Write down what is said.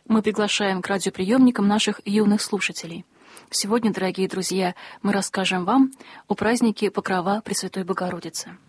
Мы приглашаем к радиоприемникам наших юных слушателей. Сегодня, дорогие друзья, мы расскажем вам о празднике Покрова Пресвятой Богородицы.